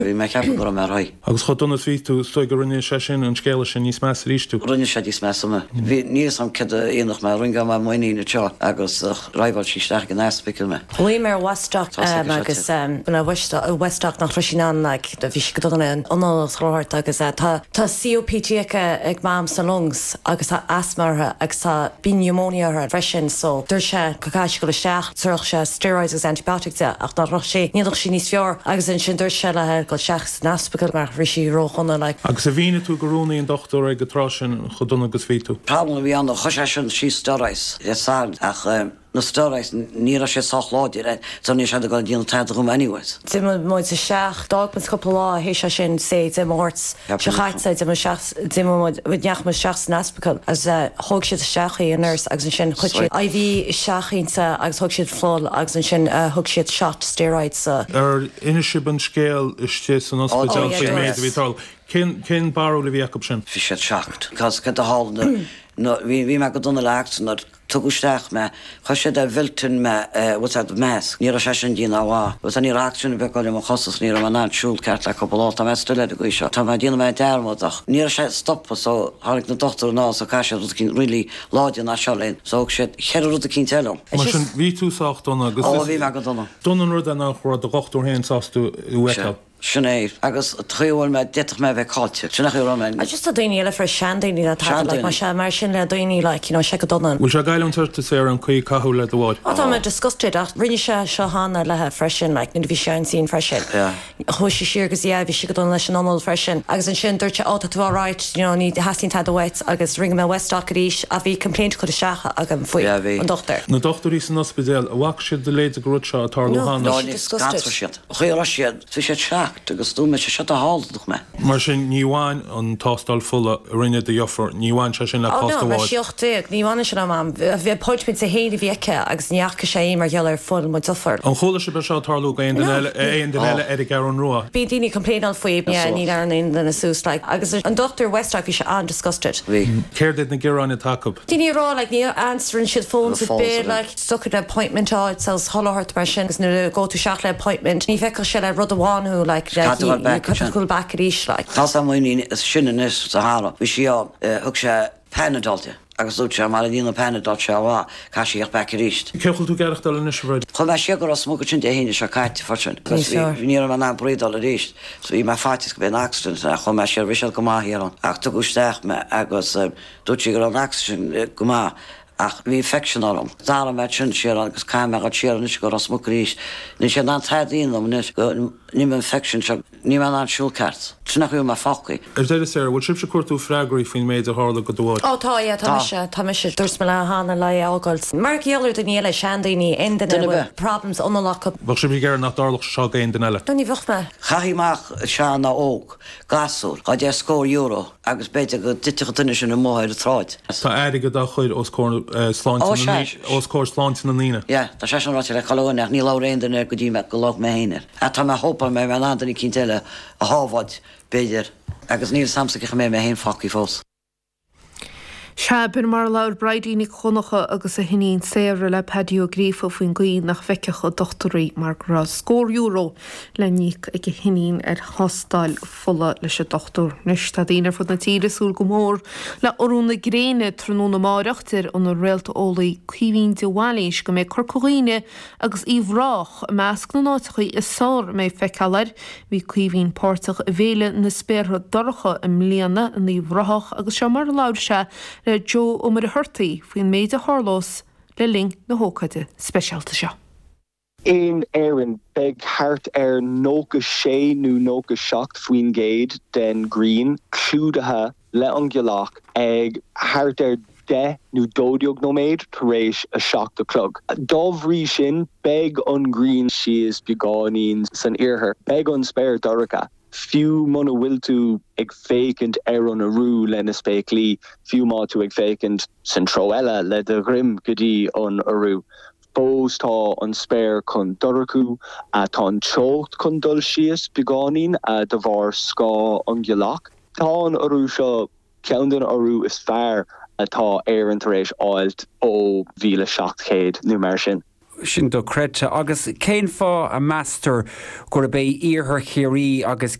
Bhí me ceap go mar roi. Agus chodonna ví tú stoi go rinne se sin an scéile sin níos meas ríú. Rinne sé dís meama. Bhí níos an ce éonach me ringa má muoína teo agus raibhil sí steach an náspiil me. Bhí mar Westach agus buna Westach nach Roisián le a bhí si go donna anráirt agus tá COPD ag mám san lungs agus tá asmartha agus tá pneumóniaar freisin so dúir sé coáis go leisteach tuach sé steroids agus antibiotics ach ná roch sé níoch sin níos fear agus in sin dúir se le go seach náspiil mar risí rochonna le. Agus a bhíine tú goúnaí an dochtú ag gorá sin chodonna agus ví tú. Problem bhí an chuise sin sí storáis sád ach na storáis ní sé sochláidir san ní se go díana te gom anyways. Di muid sa seach dagman couple lá hé se sin sé de mát se chaitsa neach me seach náspiil as thug siad seachaí an nurs agus an sin chuid a bhí seaachínta agus thug siad fláil agus an sin thug siad shot steroids. Ina si an scéal istí san ospedal fé méid vítal. Cén barú le bhí Jacob sin? Fi sé secht, cos go a hall bhí me go donna lecht nar tugusteach me chu sé a bhiltain me what's at meas. Ní sé sin díana áhá. Was an íráún be goil mo chosas ní an ansúl ceart le coppolá a meile go seo. Tá me díana me dermach. Ní sé stoppa so hánig na dochtar ná so cai sé cin rilí láidir na seolín, so sé cheadú a cin telum. Mar sin ví túsácht donna agus bhí me go donna. Donnan rud a nach chu a gochtú héin sástú weá. Sinné agus tríhil me ditach me bheith cáte. Sinach me. I just a daoine eile for seandaoine le tá mar se mar sin le daoine le se go donna. Bhil se gaiiletar sé an chuí cathú le bháid. Tá me disgusted ach rinne se sehanna lethe freisin le na bhí sean sín freisin. Thu sé sigus bhí si go donna leis an nóil freisin agus an sin dúirte áta túráit ní hasín tá wet agus ring me Westach ríis a bhí complaint chu seacha agam faoi an dochtar. Na dochtarí san ospedal a bhac siad de léad a grúd se tarlúhanna. Chuir siad fi sé seach agus tú me se se a háach me. Mar sin níháin an tástal fulla rinne de joffer, níháin se sin le páháid. Siochtteag, níháine se am bheith pointmid sa héad bhíice agus neachcha sé mar gealar full mu duffer. An chola se be se tarlú éon den eile ag ar an ruá. Bí daoine complain an faoib ní ar an in na sús le agus an Dr. Westach bhí se undisgusted. Céir did na ggéráin takeup. Díine rá le ní answering siad phones a bit like stuck at appointment áid sells hollahart mar sin na go to seach le appointment. Ní feiceil se le rud amháinú like cool back ríis like. Tá muoine sinna is sa hála. Bhí si thug sé Panadolte agus út se mar dína Panadol se bhá cai síocht back ríist. Ceil tú geachtal in isreid. Chu me sigur as mú sin héine se caiite forsin. Ní man an brídal a ríist, so í me fatis go ben accident a chu me sé risisiil go máhéan. Ach tu gúisteach me agus dútí gur an accident go má. Ach bhí infection orm. Dála me sin sé agus caiim a tíar is go as mú ríist. Ní sé an taíon ní infection ní an ansúlceart. Tnach chu me focaí. Déile sé bhil sib se cuatú freigraí faoin méid a hála go dháid. Tá se dúirs me le hána le ágáil. Mar gealir den éile seandaoine in den problems onlacha. Bach si bhí gar nach dálach seo géon den eile. Ní bhah me. Chaíach seán na óg, gasú, a dé scór euro agus beidir go ditcha duine sin na móid a tráid. Tá aige a chuid os cór sláinte na lína. Ja, tá sé an ráte le choúneach ní láréidir go dtí me go lech mé héine. A tá me hoppa mé me andaí cinnteile a hábhaid beidir agus níl samsacha mé mé hén faí fós. Seaban mar leir braidínig chonacha agus a hinín séire le pediogrífa faoin gaoin nach feicecha dochtarí mar gra scór euro le níic ag hinín ar hostáil fulla leis a dochtúr. Nis tá dtíanaar fud na tíiresúil go mór le orúna gréine tróna máireachtar an réalta ólaí cuihín de bhhailís go mé corcóíine agus íomhrách measc na náitichaí is sár mé feicealir bhí cuihín pórtach a bhéle na spéirtha doracha im mbliana an íomhrathach agus se mar leir se le Joe Umar Hurtaí faoin méid a Harlós le ling na hócaide speisialta seo. In Aaron beg hart nóga sé nó nóga seacht faoin géad den Green clúdathe le an gcealach ag hart de nó dóideog nó méid taréis a seacht a clog. Dómhrí sin beg an Green sios beáín san iarthar beg an spéir doracha. Few mona wiltu ag fécant an a rú lena spéclí, few má tú ag fécant san troella le de grim godí an a rú. Fós tá an spéir chun doracú a tá an teocht chun dul sios beáín a de bhar scá an gcealach. Tá an a rú seo ceandan a rú is fearr atá an tar éis áilt ó 1700 nó mar sin. sin do crete agus céim fá a meastar gur bé íorthar chéirí agus